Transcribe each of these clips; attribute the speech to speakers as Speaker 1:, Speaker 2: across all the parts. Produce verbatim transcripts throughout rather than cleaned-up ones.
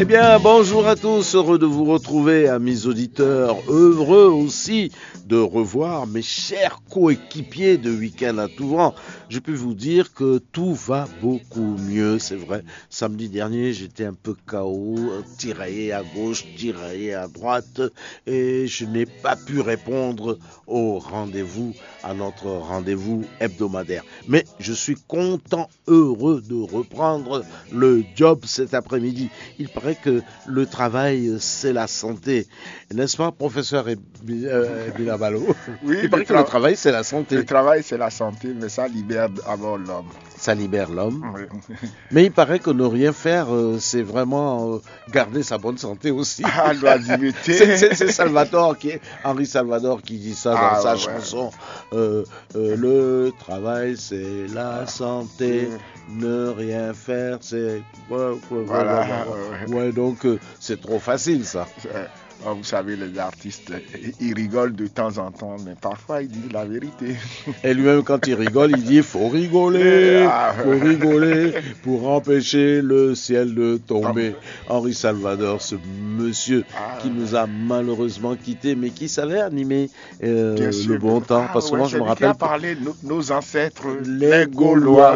Speaker 1: Eh bien, bonjour à tous, heureux de vous retrouver, amis auditeurs, heureux aussi de revoir mes chers coéquipiers de Week-end à tout vent. Je peux vous dire que tout va beaucoup mieux, c'est vrai. Samedi dernier, j'étais un peu K O, tiraillé à gauche, tiraillé à droite, et je n'ai pas pu répondre au rendez-vous, à notre rendez-vous hebdomadaire. Mais je suis content, heureux de reprendre le job cet après-midi. Il paraît que le travail, c'est la santé. N'est-ce pas, professeur Bilabalo?
Speaker 2: Oui,
Speaker 1: Il paraît
Speaker 2: le
Speaker 1: que le travail, c'est la santé.
Speaker 2: Le travail, c'est la santé, mais ça libère d'abord l'homme.
Speaker 1: Ça libère l'homme.
Speaker 2: Oui.
Speaker 1: Mais il paraît que ne rien faire, euh, c'est vraiment euh, garder sa bonne santé aussi.
Speaker 2: Ah, l'oisiveté.
Speaker 1: c'est, c'est, c'est Salvador qui est, Henri Salvador qui dit ça dans
Speaker 2: Ah,
Speaker 1: sa
Speaker 2: ouais,
Speaker 1: chanson. Euh, euh, le travail, c'est la santé. Ne rien faire, c'est... Ouais, ouais,
Speaker 2: Voilà.
Speaker 1: ouais, ouais. Ouais, donc euh, c'est trop facile, ça.
Speaker 2: Vous savez, les artistes, ils rigolent de temps en temps, mais parfois ils disent la vérité.
Speaker 1: Et lui-même, quand il rigole, il dit il faut rigoler, il faut rigoler pour empêcher le ciel de tomber. Henri Salvador, ce monsieur qui nous a malheureusement quittés, mais qui savait animer euh, le bon temps. Parce que
Speaker 2: ah, ouais,
Speaker 1: moi, je me rappelle.
Speaker 2: Qui a parlé de nos, nos ancêtres,
Speaker 1: les Gaulois.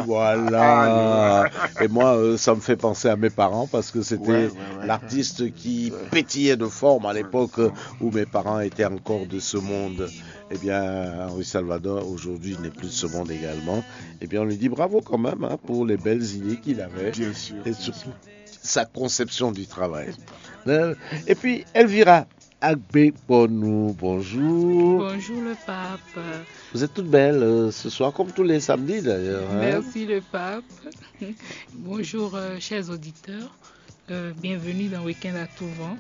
Speaker 1: Voilà. Ah, et moi, euh, ça me fait penser à mes parents parce que c'était ouais, ouais, ouais. l'artiste qui pétillait de forme à l'époque où mes parents étaient encore de ce monde. Eh bien, Henri Salvador, aujourd'hui, n'est plus de ce monde également. Eh bien, on lui dit bravo quand même hein, pour les belles idées qu'il avait.
Speaker 2: Bien sûr.
Speaker 1: Et surtout, sa conception du travail. Et puis, Elvira Agbeponou, bonjour.
Speaker 3: Bonjour le pape.
Speaker 1: Vous êtes toute belle euh, ce soir, comme tous les samedis d'ailleurs. Hein?
Speaker 3: Merci le pape. Bonjour euh, chers auditeurs. Euh, bienvenue dans Week-end à tout vent.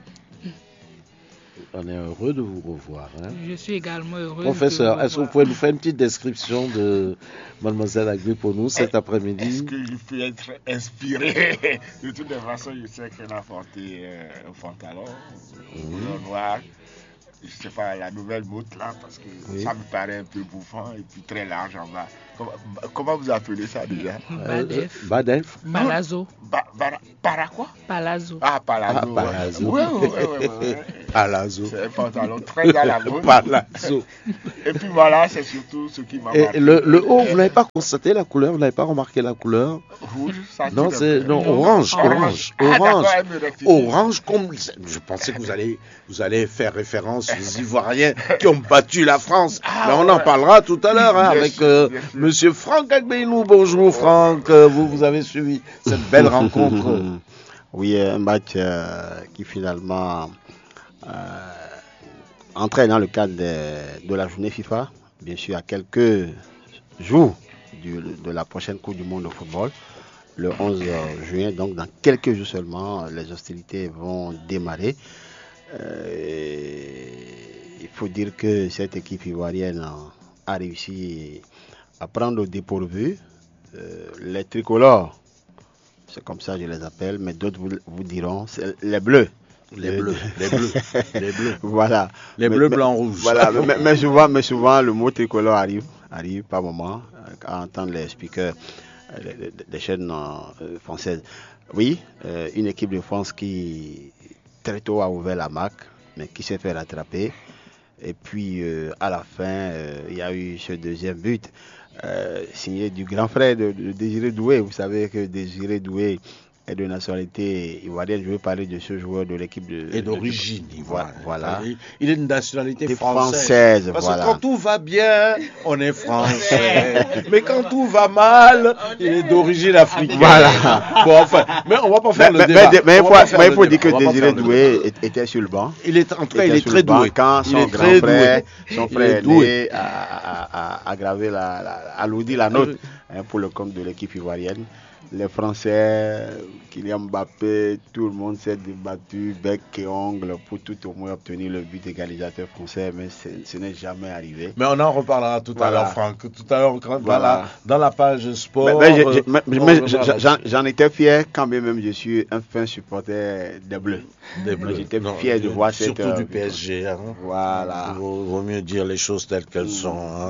Speaker 1: On est heureux de vous revoir. Hein?
Speaker 3: Je suis également heureux.
Speaker 1: Professeur, est-ce que vous pouvez nous faire une petite description de Mademoiselle Agbeponou cet est, après-midi?
Speaker 2: Est-ce que je peux être inspiré? De toutes les façons, je sais qu'elle a porté euh, un pantalon, un mmh. noir. Je ne sais pas, la nouvelle mode là, parce que oui. ça me paraît un peu bouffant et puis très large en bas. Comment, comment vous appelez ça déjà?
Speaker 3: Badef.
Speaker 1: Euh, Badef.
Speaker 3: Palazzo.
Speaker 2: Ba, ba, para quoi?
Speaker 3: Palazzo.
Speaker 2: Ah, Palazzo.
Speaker 1: Ah, Palazzo.
Speaker 2: Ouais, ouais, ouais, ouais, ouais.
Speaker 1: Palazzo.
Speaker 2: C'est un pantalon très à la mode.
Speaker 1: Palazzo.
Speaker 2: Et puis voilà, c'est surtout ce qui m'a marqué.
Speaker 1: Et le, le haut, vous n'avez pas constaté la couleur? Vous n'avez pas remarqué la couleur?
Speaker 2: Rouge, ça
Speaker 1: Non, c'est non,
Speaker 2: non,
Speaker 1: orange, orange,
Speaker 2: ah,
Speaker 1: orange. Orange, comme je pensais que vous allez, vous allez faire référence aux Ivoiriens qui ont battu la France. Ah, mais on ouais. en parlera tout à l'heure hein, avec euh, Monsieur Franck Agbeponou. Bonjour Franck, euh, vous, vous avez suivi cette belle rencontre.
Speaker 4: Oui, un match euh, qui finalement euh, entrait dans le cadre de, de la journée FIFA, bien sûr à quelques jours du, de la prochaine Coupe du Monde de football, le onze juin, donc dans quelques jours seulement, les hostilités vont démarrer. Euh, il faut dire que cette équipe ivoirienne a, a réussi à prendre au dépourvu euh, les tricolores, c'est comme ça que je les appelle, mais d'autres vous, vous diront c'est les bleus.
Speaker 1: Les bleus, les bleus, les bleus.
Speaker 4: Voilà.
Speaker 1: Les
Speaker 4: mais,
Speaker 1: bleus,
Speaker 4: mais,
Speaker 1: blancs, rouges.
Speaker 4: Voilà, mais, mais, souvent, mais souvent, le mot tricolore arrive, arrive par moment, à entendre les speakers des, des chaînes euh, françaises. Oui, euh, une équipe de France qui très tôt a ouvert la marque, mais qui s'est fait rattraper. Et puis, euh, à la fin, euh, il y a eu ce deuxième but, euh, signé du grand frère de, de Désiré Doué. Vous savez que Désiré Doué est de nationalité ivoirienne. Je veux parler de ce joueur de l'équipe de...
Speaker 1: Et d'origine ivoirienne.
Speaker 4: Voilà.
Speaker 1: Il est de nationalité
Speaker 4: française.
Speaker 1: française Parce
Speaker 4: voilà.
Speaker 1: que quand tout va bien, on est français. Mais quand tout va mal, il est d'origine africaine.
Speaker 4: Voilà.
Speaker 1: Bon, enfin, mais on va pas faire
Speaker 4: mais,
Speaker 1: le débat.
Speaker 4: Mais, mais, mais, mais il faut dire que Désiré Doué était sur le banc.
Speaker 1: Il est, en tout cas, il est très doué.
Speaker 4: Quand son
Speaker 1: il est
Speaker 4: grand
Speaker 1: très
Speaker 4: frère,
Speaker 1: doué.
Speaker 4: son frère aîné a, a, a, a gravé la, la, alourdi la note hein, pour le compte de l'équipe ivoirienne. Les Français, Kylian Mbappé, tout le monde s'est débattu bec et ongle pour tout au moins obtenir le but égalisateur français, mais ce n'est jamais arrivé.
Speaker 1: Mais on en reparlera tout voilà. à l'heure, Franck. Tout à l'heure, dans, voilà. la, dans la page sport.
Speaker 4: Mais, mais, mais, mais, mais j'en, j'en étais fier, quand même je suis un fin supporter des Bleus.
Speaker 1: Des Bleus.
Speaker 4: J'étais non, fier de voir
Speaker 1: surtout
Speaker 4: cette...
Speaker 1: Surtout du P S G. Hein.
Speaker 4: Voilà.
Speaker 1: Il vaut, vaut mieux dire les choses telles qu'elles mmh. sont. Hein.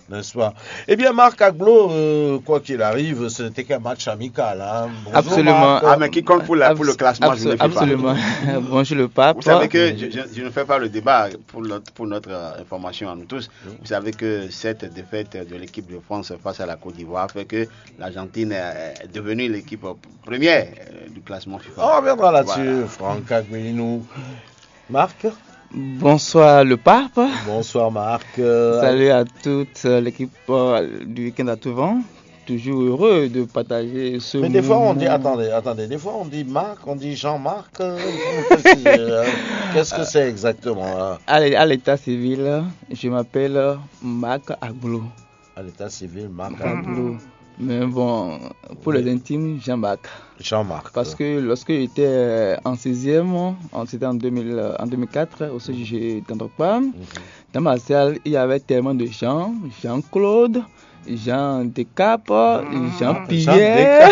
Speaker 1: N'est-ce pas? Eh bien, Marc Agbo, euh, quoi qu'il arrive, ce n'était qu'un match amical. Hein. Bonjour,
Speaker 5: absolument.
Speaker 1: Marc.
Speaker 4: Ah, mais qui compte pour, la, pour le classement,
Speaker 5: Abs-
Speaker 4: je ne le fais
Speaker 5: absolument.
Speaker 4: pas.
Speaker 5: Bonjour le pape.
Speaker 4: Vous savez que je, je, je ne fais pas le débat pour notre, pour notre euh, information à nous tous. Vous savez que cette défaite de l'équipe de France face à la Côte d'Ivoire fait que l'Argentine est devenue l'équipe première euh, du classement FIFA.
Speaker 1: On reviendra là-dessus,
Speaker 4: Voilà.
Speaker 1: Franck Aguilinou. Marc?
Speaker 5: Bonsoir le pape.
Speaker 1: Bonsoir Marc. Euh,
Speaker 5: Salut à toute euh, l'équipe euh, du week-end à tout vent. Toujours heureux de partager ce
Speaker 1: Mais des fois on
Speaker 5: moment.
Speaker 1: dit, attendez, attendez, des fois on dit Marc, on dit Jean-Marc. euh, faut me préciser, euh, Qu'est-ce que c'est exactement là?
Speaker 5: À l'é- à l'état civil, je m'appelle Marc Agbo.
Speaker 1: À l'état civil, Marc.
Speaker 5: Agbo. Mais bon, pour les intimes, Jean-Marc.
Speaker 1: Jean-Marc.
Speaker 5: Parce que lorsque j'étais en sixième, en- c'était en, deux mille, en deux mille quatre, au C G d'Andropa, dans ma salle, il y avait tellement de gens, Jean-Claude, Jean Decap, Jean-Pierre.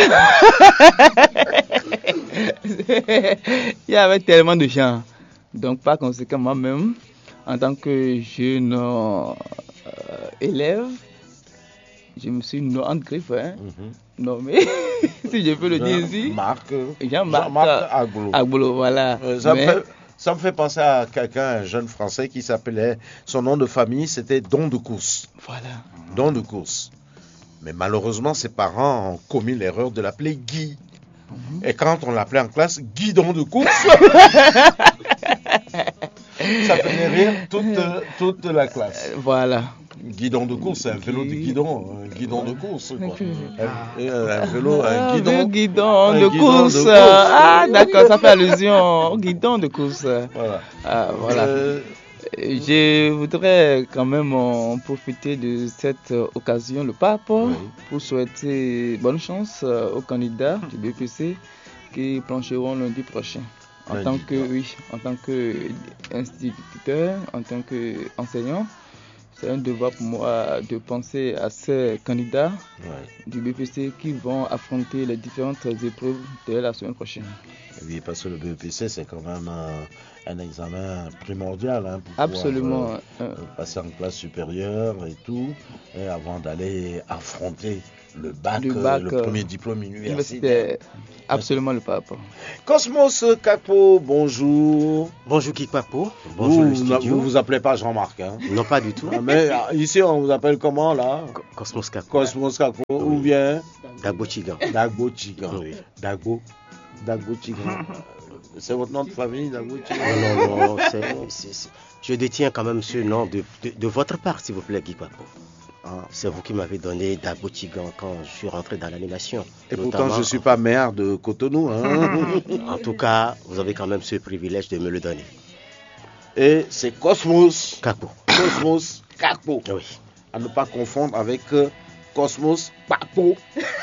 Speaker 5: Il y avait tellement de gens. Donc par conséquent, moi-même, en tant que jeune euh, élève, je me suis no- en griffe, hein,
Speaker 1: Mhm.
Speaker 5: nommé, si je peux le dire ici,
Speaker 1: Marc. euh,
Speaker 5: Jean-Marc
Speaker 1: Jean-Marc Agbo.
Speaker 5: Agbo, voilà.
Speaker 1: Euh, ça, me
Speaker 5: Mais-
Speaker 1: fait, ça me fait penser à quelqu'un, un jeune français qui s'appelait, son nom de famille c'était Don de Course.
Speaker 5: Voilà.
Speaker 1: Don de Course. Mais malheureusement, ses parents ont commis l'erreur de l'appeler Guy. Et quand on l'appelait en classe Guidon de course, ça faisait rire toute, toute la classe.
Speaker 5: Voilà.
Speaker 1: Guidon de course, c'est un vélo de guidon, un guidon de course. Quoi.
Speaker 5: Ok.
Speaker 1: Un, un vélo, un
Speaker 5: Ah,
Speaker 1: guidon.
Speaker 5: le guidon
Speaker 1: un
Speaker 5: de
Speaker 1: guidon
Speaker 5: course.
Speaker 1: de course.
Speaker 5: Ah, d'accord, ça fait allusion au guidon de course.
Speaker 1: Voilà.
Speaker 5: Ah, voilà.
Speaker 1: Euh,
Speaker 5: Je voudrais quand même en profiter de cette euh, occasion, le pape,
Speaker 1: Oui.
Speaker 5: pour souhaiter bonne chance euh, aux candidats du B P C qui plancheront lundi prochain. En
Speaker 1: Lundi,
Speaker 5: tant que,
Speaker 1: d'accord.
Speaker 5: oui, en tant qu'instituteur, en tant qu'enseignant, c'est un devoir pour moi de penser à ces candidats
Speaker 1: ouais.
Speaker 5: du B P C qui vont affronter les différentes épreuves dès la semaine prochaine.
Speaker 1: Oui, parce que le B P C, c'est quand même un, un examen primordial hein, pour
Speaker 5: Absolument.
Speaker 1: pouvoir euh,
Speaker 5: euh,
Speaker 1: euh, passer en classe supérieure et tout, et avant d'aller affronter le bac,
Speaker 5: Le
Speaker 1: euh,
Speaker 5: bac,
Speaker 1: le
Speaker 5: euh,
Speaker 1: premier diplôme universitaire.
Speaker 5: universitaire. Absolument le pape.
Speaker 1: Cosmos Capo, bonjour.
Speaker 6: Bonjour Kikpapo, bonjour
Speaker 1: vous,
Speaker 6: le studio.
Speaker 1: vous vous appelez pas Jean-Marc, hein?
Speaker 6: Non, pas du tout.
Speaker 1: Ah, mais ah, ici, on vous appelle comment là?
Speaker 6: Co- Cosmos Capo.
Speaker 1: Cosmos Capo, ou bien
Speaker 6: Dagbo Chigan.
Speaker 1: Dagbo Chigan.
Speaker 6: Oui.
Speaker 1: Dagbo, Dagbo Chigan. C'est votre nom de famille, Dagbo Chigan?
Speaker 6: Non, non, non, c'est, c'est- c'est- je détiens quand même ce nom de, de, de votre part, s'il vous plaît, Kikpapo.
Speaker 1: Ah.
Speaker 6: C'est vous qui m'avez donné Dagbo Chigan quand je suis rentré dans l'animation.
Speaker 1: Et pourtant,
Speaker 6: Notamment-
Speaker 1: je ne suis pas maire de Cotonou. Hein?
Speaker 6: En tout cas, vous avez quand même ce privilège de me le donner.
Speaker 1: Et c'est Cosmos.
Speaker 6: Capo.
Speaker 1: Cosmos Capo.
Speaker 6: Oui.
Speaker 1: À ne pas confondre avec euh, Cosmos Papo.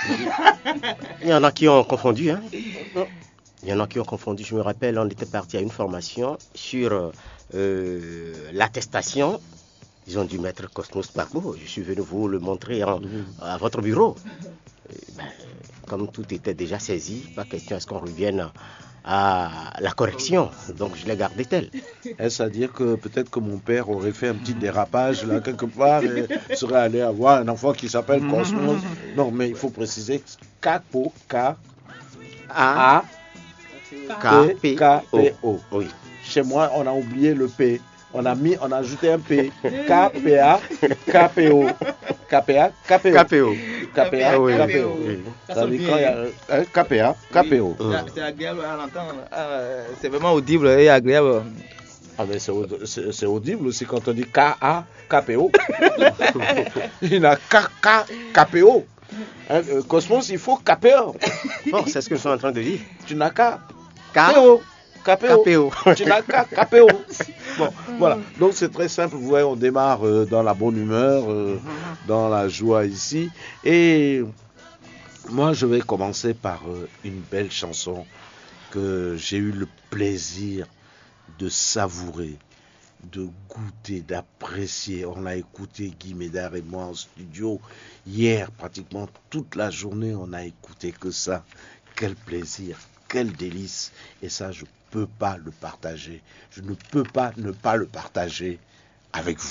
Speaker 6: Il y en a qui ont confondu, hein. Il y en a qui ont confondu. Je me rappelle, on était parti à une formation sur euh, l'attestation. Ils ont dû mettre Cosmos Papo. Je suis venu vous le montrer en- à votre bureau. Euh, ben, comme tout était déjà saisi, pas question à ce qu'on revienne à la correction. Donc je l'ai gardé tel.
Speaker 1: Est-ce à dire que peut-être que mon père aurait fait un petit dérapage là quelque part et serait allé avoir un enfant qui s'appelle Cosmos? Non, mais il faut préciser Capo, K
Speaker 6: A
Speaker 1: A
Speaker 6: K P
Speaker 1: K
Speaker 6: O.
Speaker 1: P O.
Speaker 6: Oui.
Speaker 1: Chez moi, on a oublié le P. On a mis, on a ajouté un P. K P A K P O. K P A K P O.
Speaker 6: K P O.
Speaker 1: K P A
Speaker 6: Oui,
Speaker 1: K P O.
Speaker 6: oui.
Speaker 1: Ça veut dire quand il y a euh, K P A K P O.
Speaker 6: Hum.
Speaker 5: C'est agréable à l'entendre. Euh, c'est vraiment audible et agréable.
Speaker 1: Ah mais c'est aud- c'est- c'est audible aussi quand on dit K A K P O. Il y en a K K K P O. Hein, euh, Cosmos, il faut K P O.
Speaker 6: Bon, c'est ce que je suis en train de dire.
Speaker 1: Tu n'as qu'à
Speaker 6: K
Speaker 1: K P O. K P O.
Speaker 6: K P O.
Speaker 1: Tu n'as qu'à K P O. Bon, voilà. Donc c'est très simple. Vous voyez, on démarre euh, dans la bonne humeur, euh, dans la joie ici. Et moi, je vais commencer par euh, une belle chanson que j'ai eu le plaisir de savourer, de goûter, d'apprécier. On a écouté Guy Médard et moi en studio hier, pratiquement toute la journée, on a écouté que ça. Quel plaisir, quel délice. Et ça, je ne peux pas le partager. Je ne peux pas ne pas le partager avec vous.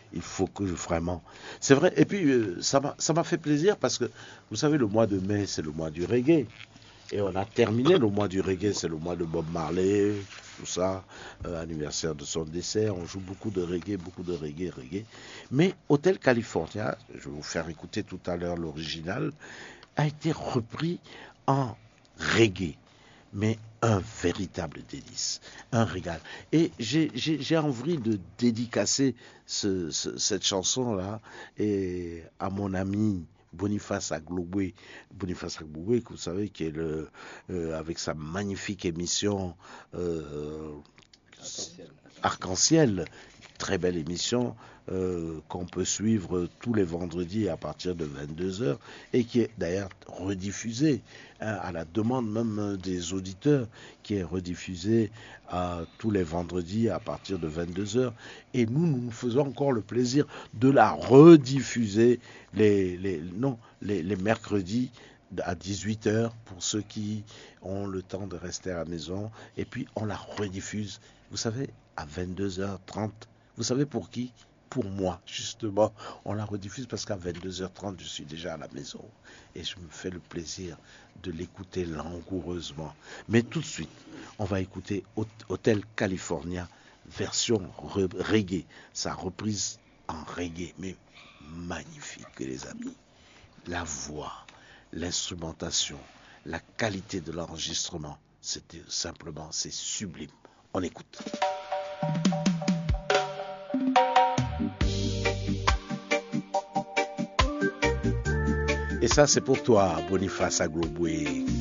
Speaker 1: Il faut que je, vraiment... C'est vrai, et puis euh, ça m'a, ça m'a fait plaisir parce que, vous savez, le mois de mai, c'est le mois du reggae. Et on a terminé le mois du reggae, c'est le mois de Bob Marley, tout ça, euh, anniversaire de son décès. On joue beaucoup de reggae, beaucoup de reggae, reggae. Mais Hotel California, je vais vous faire écouter tout à l'heure l'original, a été repris en reggae. Mais un véritable délice, un régal. Et j'ai, j'ai, j'ai envie de dédicacer ce, ce, cette chanson-là et à mon ami Boniface Aglobwe, Boniface Aglobwe, que vous savez, qui est le, euh, avec sa magnifique émission euh, Arc-en-ciel. Arc-en-ciel, très belle émission euh, qu'on peut suivre tous les vendredis à partir de vingt-deux heures et qui est d'ailleurs rediffusée hein, à la demande même des auditeurs, qui est rediffusée à, tous les vendredis à partir de vingt-deux heures. Et nous, nous nous faisons encore le plaisir de la rediffuser les, les, non, les, les mercredis à dix-huit heures pour ceux qui ont le temps de rester à la maison. Et puis on la rediffuse, vous savez, à vingt-deux heures trente. Vous savez pour qui? Pour moi, justement. On la rediffuse parce qu'à vingt-deux heures trente, je suis déjà à la maison. Et je me fais le plaisir de l'écouter langoureusement. Mais tout de suite, on va écouter Hotel California, version reggae. Sa reprise en reggae, mais magnifique, les amis. La voix, l'instrumentation, la qualité de l'enregistrement, c'était simplement, c'est sublime. On écoute. Et ça, c'est pour toi, Boniface Aglobwe.